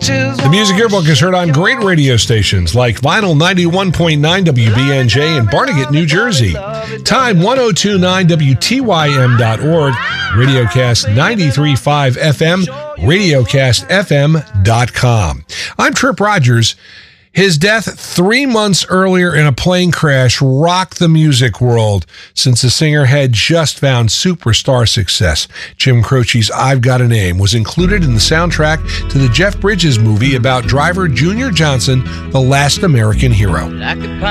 The Music Yearbook is heard on great radio stations like Vinyl 91.9 WBNJ in Barnegat, New Jersey, Time 102.9 WTYM.org, Radiocast 93.5 FM, RadiocastFM.com. I'm Trip Rogers. His death 3 months earlier in a plane crash rocked the music world since the singer had just found superstar success. Jim Croce's I've Got a Name was included in the soundtrack to the Jeff Bridges movie about driver Junior Johnson, the last American hero.